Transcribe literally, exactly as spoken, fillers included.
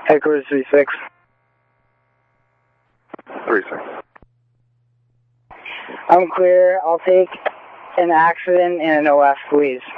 Headquarters three six. three six. I'm clear. I'll take an accident and an O F, please.